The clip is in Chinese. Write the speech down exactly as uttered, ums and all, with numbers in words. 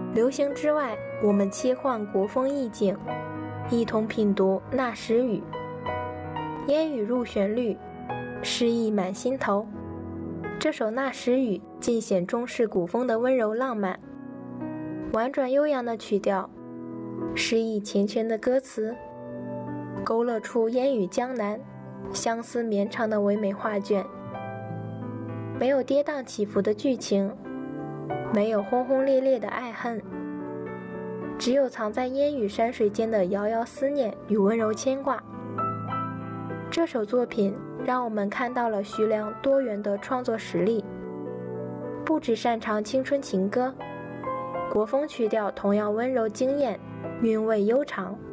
流行之外，我们切换国风意境，一同品读那时雨。烟雨入旋律，诗意满心头。这首《那时雨》尽显中式古风的温柔浪漫，婉转悠扬的曲调，诗意缱绻的歌词，勾勒出烟雨江南、相思绵长的唯美画卷。没有跌宕起伏的剧情，没有轰轰烈烈的爱恨，只有藏在烟雨山水间的遥遥思念与温柔牵挂。这首作品让我们看到了徐良多元的创作实力，不只擅长青春情歌，国风曲调同样温柔惊艳，韵味悠长。